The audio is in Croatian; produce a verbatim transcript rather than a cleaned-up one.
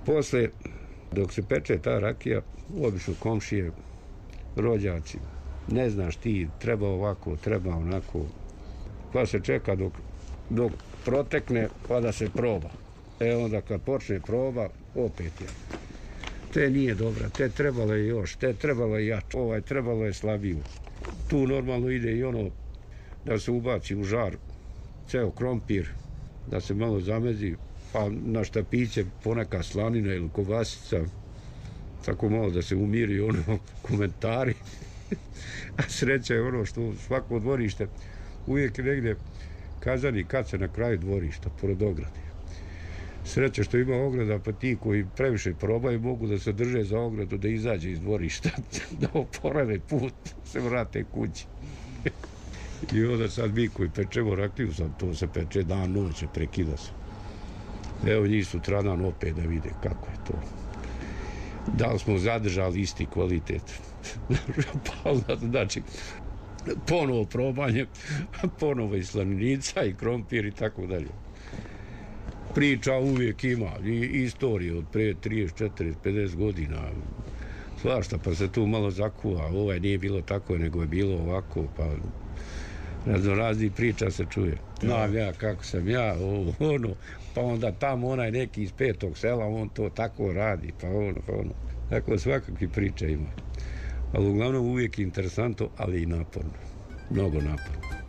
Posle, dok se peče ta rakija, obično komšije, rođaci, ne znaš ti, treba ovako, treba onako, pa se čeka dok, dok protekne, pa da se proba. E onda kad počne proba, opet je. Te nije dobra, te trebalo je još, te trebalo je jače, ovaj trebalo je slabiju. Tu normalno ide i ono da se ubaci u žar ceo krompir, da se malo zamezi, pa na štapiće poneka slanina ili kobasica, tako malo da se umiri ono komentari. A sreća je ono što svako dvorište uvijek negdje kazani kad se na kraju dvorišta, pored ograde. Sreća što ima ograda, pa ti koji previše probaju mogu da se drže za ogradu, da izađe iz dvorišta, da oporave put, se vrate kući. I onda sad mi koji pečemo rakiju, sad to se peče dan, noć, prekida se. Evo njih sutradan opet da vide kako je to. Da li smo zadržali isti kvalitet. Pa onda, znači, ponovo probanje, ponovo i slanica i krompir i tako dalje. Priča uvijek ima, i istorije od pre trideset, četrdeset, pedeset godina, svašta, pa se tu malo zakuva, ovaj nije bilo tako, nego je bilo ovako, pa raznorazni priča se čuje. Znam ja kako sam ja, ovo, ono, pa onda tamo onaj neki iz petog sela, on to tako radi, pa ono, pa ono. Tako svakakvi priča ima. Ali uglavnom uvijek interesantno, ali i naporno. Mnogo naporno.